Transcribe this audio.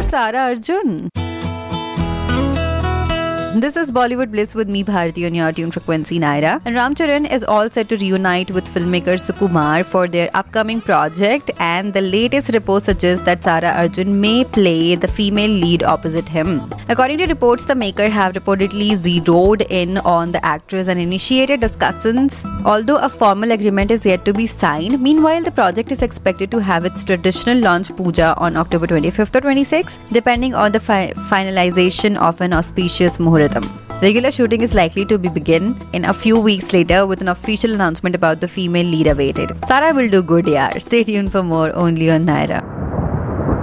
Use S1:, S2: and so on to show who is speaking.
S1: Sara Arjun. This is Bollywood Bliss with me, Bharti, on your tune frequency, Naira. And Ram Charan is all set to reunite with filmmaker Sukumar for their upcoming project, and the latest report suggests that Sara Arjun may play the female lead opposite him. According to reports, the maker have reportedly zeroed in on the actress and initiated discussions, although a formal agreement is yet to be signed. Meanwhile, the project is expected to have its traditional launch puja on October 25th or 26th, depending on the finalization of an auspicious muhurtam. Regular shooting is likely to begin in a few weeks later with an official announcement about the female lead awaited. Sara will do good, yaar. Stay tuned for more only on Naira.